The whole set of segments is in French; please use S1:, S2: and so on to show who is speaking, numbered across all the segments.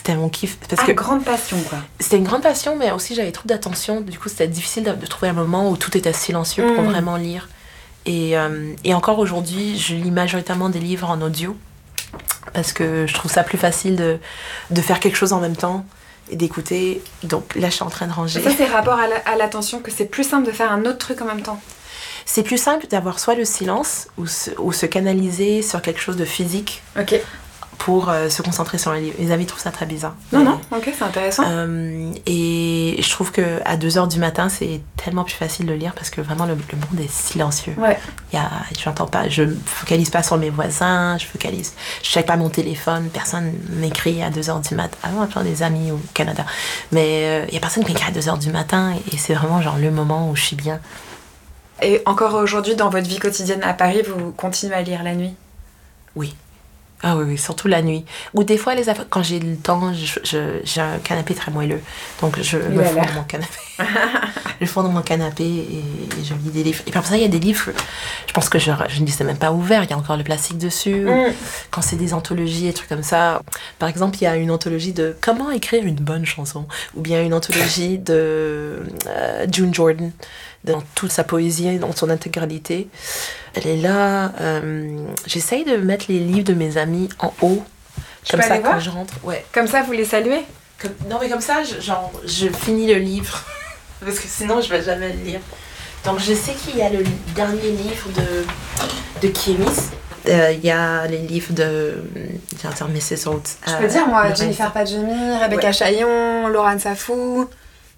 S1: c'était mon kiff. Parce que
S2: grande passion, quoi.
S1: c'était une grande passion, mais aussi j'avais trop d'attention. Du coup, c'était difficile de trouver un moment où tout était silencieux pour vraiment lire. Et encore aujourd'hui, je lis majoritairement des livres en audio. Parce que je trouve ça plus facile de faire quelque chose en même temps et d'écouter. Donc là, je suis en train de ranger.
S2: Ça, c'est rapport à l'attention, que c'est plus simple de faire un autre truc en même temps.
S1: C'est plus simple d'avoir soit le silence ou se canaliser sur quelque chose de physique.
S2: Ok.
S1: Pour se concentrer sur un livre. Les amis trouvent ça très bizarre.
S2: Non, ok, c'est intéressant.
S1: Et je trouve qu'à 2h du matin, c'est tellement plus facile de lire parce que vraiment, le monde est silencieux.
S2: Ouais.
S1: J'entends pas, je focalise pas sur mes voisins, je check pas mon téléphone, personne m'écrit à 2h du matin. Avant, j'ai plein des amis au Canada. Mais il y a personne qui m'écrit à 2h du matin et c'est vraiment genre le moment où je suis bien.
S2: Et encore aujourd'hui, dans votre vie quotidienne à Paris, vous continuez à lire la nuit?
S1: Oui. Ah oui, surtout la nuit. Ou des fois, quand j'ai le temps, j'ai un canapé très moelleux. Donc, je me fonds dans mon canapé. Je fonds dans mon canapé et je lis des livres. Et puis, pour ça, il y a des livres, je pense que je ne les ai même pas ouverts. Il y a encore le plastique dessus. Quand c'est des anthologies et trucs comme ça. Par exemple, il y a une anthologie de comment écrire une bonne chanson. Ou bien une anthologie de June Jordan, dans toute sa poésie, dans son intégralité. Elle est là. J'essaye de mettre les livres de mes amis en haut. Comme ça, quand je rentre. Ouais.
S2: Comme ça, vous les saluez?
S1: Non, mais comme ça, je finis le livre. Parce que sinon, je ne vais jamais le lire. Donc, je sais qu'il y a le dernier livre de Kémis. Il y a les livres de... J'ai entendu Mrs. Holtz.
S2: Je peux dire, moi, Jennifer Padjemi, Rebecca Chaillon, Laurent Safou,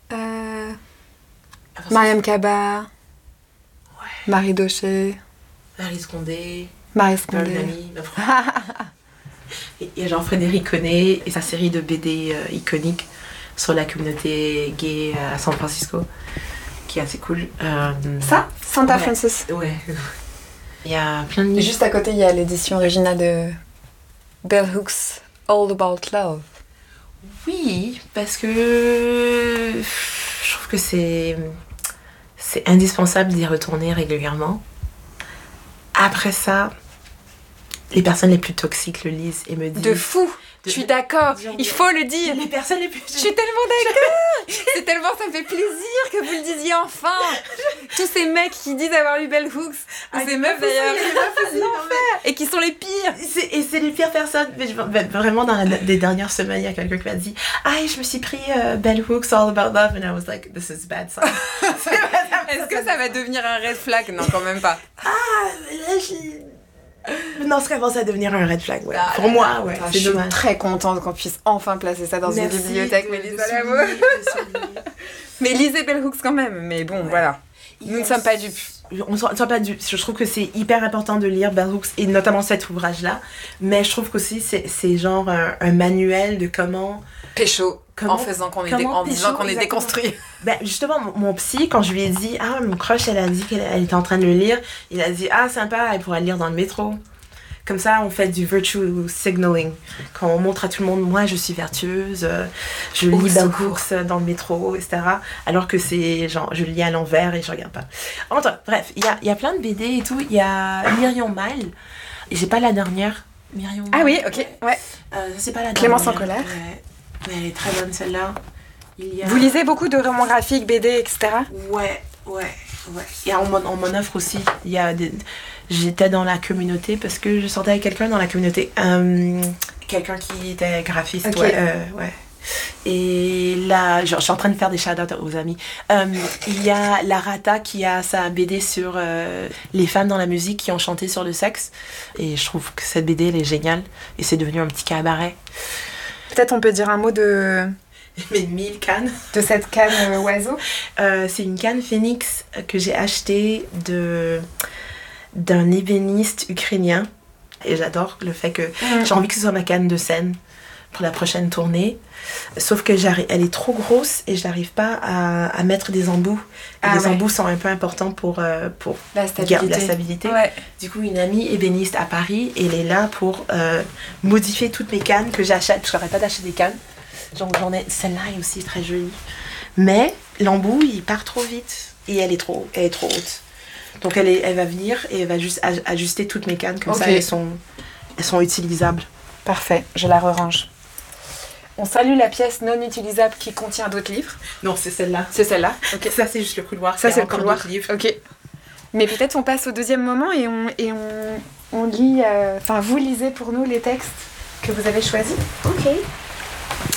S2: Mariam Kaba, Marie Daucher...
S1: Marie Scondé. Il y a Jean-Frédéric Connet et sa série de BD iconique sur la communauté gay à San Francisco, qui est assez cool.
S2: Santa Francis.
S1: Ouais. Il y a plein de livres.
S2: Juste à côté, il y a l'édition originale de Bell Hooks, All About Love.
S1: Oui, parce que je trouve que c'est indispensable d'y retourner régulièrement. Après ça, les personnes les plus toxiques le lisent et me disent...
S2: De fou. Je suis d'accord, il faut le dire.
S1: Les personnes les plus...
S2: Je suis tellement d'accord. C'est tellement, ça me fait plaisir que vous le disiez enfin. Tous ces mecs qui disent avoir lu Bell Hooks, ou ces meufs d'ailleurs, et qui sont les pires.
S1: Et c'est les pires personnes. Mais vraiment, dans les dernières semaines, il y a quelqu'un qui m'a dit « Ah, je me suis pris Bell Hooks, All About Love. » And I was like, this is bad sign.
S2: Est-ce que ça va devenir un red flag? Non, quand même pas.
S1: Non, ça commence à devenir un red flag, ouais. Pour moi, ouais. C'est dommage.
S2: Je suis très contente qu'on puisse enfin placer ça dans une bibliothèque, Mélissa Lameau. Mais lisez Bell Hooks quand même. Mais bon, voilà. Nous ne sommes pas dupes.
S1: On ne soit pas dupes. Je trouve que c'est hyper important de lire Bell Hooks, et notamment cet ouvrage-là. Mais je trouve qu'aussi, c'est genre un manuel de comment...
S2: Pécho. En disant qu'on est déconstruit.
S1: Ben justement, mon psy, quand je lui ai dit, mon crush, elle a dit qu'elle était en train de le lire, il a dit, sympa, elle pourra le lire dans le métro. Comme ça, on fait du virtue signaling. Quand on montre à tout le monde, moi, je suis vertueuse, je lis Bell Hooks dans le métro, etc. Alors que c'est genre, je lis à l'envers et je regarde pas. Enfin, bref, il y a plein de BD et tout. Il y a Myriam Malle. Et j'ai pas la dernière. Myriam Malle.
S2: Ah oui, ok, ouais.
S1: C'est pas la dernière.
S2: Clémence en colère.
S1: Ouais. Mais elle est très bonne celle-là.
S2: Vous lisez beaucoup de romans graphiques, BD, etc.
S1: Ouais. Et on m'en offre aussi. J'étais dans la communauté parce que je sortais avec quelqu'un dans la communauté. Quelqu'un qui était graphiste. Okay. Ouais. Et là, je suis en train de faire des shout-outs aux amis. Il y a Larata qui a sa BD sur les femmes dans la musique qui ont chanté sur le sexe. Et je trouve que cette BD, elle est géniale. Et c'est devenu un petit cabaret.
S2: Peut-être on peut dire un mot de...
S1: Mes 1000 cannes.
S2: De cette canne oiseau.
S1: C'est une canne phénix que j'ai achetée d'un ébéniste ukrainien. Et j'adore le fait que j'ai envie que ce soit ma canne de scène pour la prochaine tournée. Sauf que elle est trop grosse et je n'arrive pas à mettre des embouts. Et les embouts sont un peu importants pour
S2: la
S1: stabilité. Ouais. Du coup, une amie ébéniste à Paris, elle est là pour modifier toutes mes cannes que j'achète. Parce que j'arrête pas d'acheter des cannes. J'en ai, celle-là est aussi très jolie. Mais l'embout, il part trop vite. Et elle est trop haute. Donc elle va venir et elle va juste ajuster toutes mes cannes. Comme ça, elles sont utilisables.
S2: Parfait, je la rerange. On salue la pièce non utilisable qui contient d'autres livres.
S1: Non, c'est celle-là.
S2: C'est celle-là. Ok.
S1: Ça, c'est juste le couloir.
S2: Ça, c'est le
S1: encore
S2: couloir.
S1: d'autres livres.
S2: Ok. Mais peut-être on passe au deuxième moment et on lit... Enfin, vous lisez pour nous les textes que vous avez choisis.
S3: Ok.